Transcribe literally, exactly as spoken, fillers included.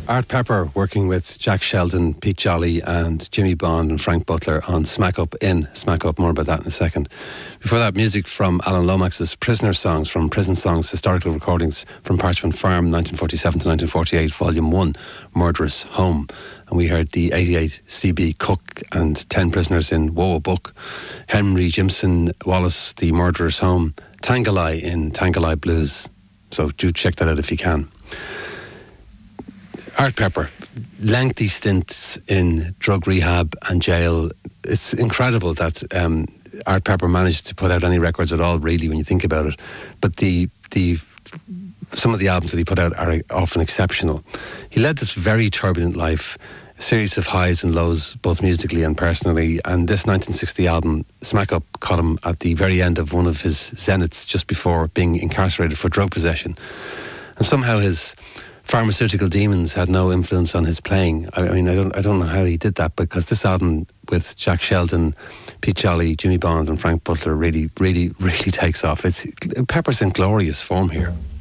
Art Pepper working with Jack Sheldon, Pete Jolly and Jimmy Bond and Frank Butler on Smack Up in Smack Up. More about that in a second. Before that, music from Alan Lomax's Prisoner Songs from Prison Songs, Historical Recordings from Parchment Farm, nineteen forty-seven to nineteen forty-eight, Volume one, Murderous Home. And we heard the eighty-eight C B Cook and ten Prisoners in Woa Book, Henry Jimson Wallace, The Murderous Home, Tangalai in Tangalai Blues. So do check that out if you can. Art Pepper, lengthy stints in drug rehab and jail. It's incredible that um, Art Pepper managed to put out any records at all, really, when you think about it. But the the some of the albums that he put out are often exceptional. He led this very turbulent life, a series of highs and lows, both musically and personally. And this nineteen sixty album, Smack Up, caught him at the very end of one of his zeniths, just before being incarcerated for drug possession. And somehow his pharmaceutical demons had no influence on his playing. I mean, I don't I don't know how he did that, because this album with Jack Sheldon, Pete Jolly, Jimmy Bond and Frank Butler really, really, really takes off. It's Pepper's in glorious form here.